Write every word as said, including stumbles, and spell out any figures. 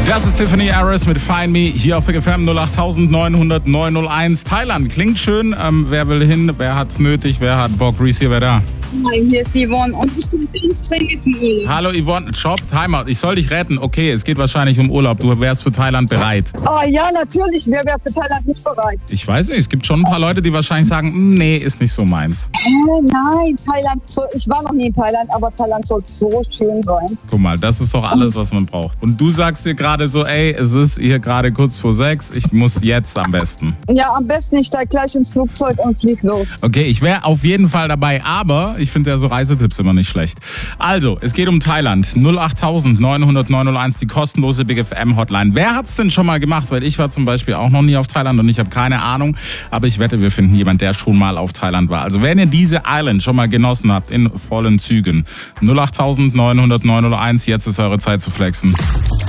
Das ist Tiffany Harris mit Find Me hier auf Big F M null acht neun null null neun null eins. Thailand klingt schön. Ähm, wer will hin? Wer hat's nötig? Wer hat Bock? Reese hier, wer da? Nein, hier ist Yvonne und ich bin ganz dringend im Urlaub. Hallo Yvonne, Stopp, Timeout. Ich soll dich retten. Okay, es geht wahrscheinlich um Urlaub. Du wärst für Thailand bereit. Oh ja, natürlich. Wer wäre für Thailand nicht bereit? Ich weiß nicht, es gibt schon ein paar Leute, die wahrscheinlich sagen, "Mm, nee, ist nicht so meins. Äh, nein, Thailand, soll, ich war noch nie in Thailand, aber Thailand soll so schön sein. Guck mal, das ist doch alles, was man braucht. Und du sagst dir gerade so, ey, es ist hier gerade kurz vor sechs, ich muss jetzt am besten. Ja, am besten ich steig gleich ins Flugzeug und flieg los. Okay, ich wäre auf jeden Fall dabei, aber ich finde ja so Reisetipps immer nicht schlecht. Also, es geht um Thailand. null acht neun null null neun null eins, die kostenlose Big F M Hotline. Wer hat's denn schon mal gemacht? Weil ich war zum Beispiel auch noch nie auf Thailand und ich habe keine Ahnung. Aber ich wette, wir finden jemanden, der schon mal auf Thailand war. Also, wenn ihr diese Island schon mal genossen habt, in vollen Zügen. null acht neun null null neun null eins, jetzt ist eure Zeit zu flexen.